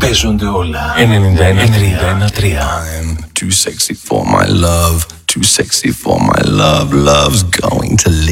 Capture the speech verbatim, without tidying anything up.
Παίζονται όλα. ενενήντα ένα τρία. I'm too sexy for my love, too sexy for my love. Love's going to leave.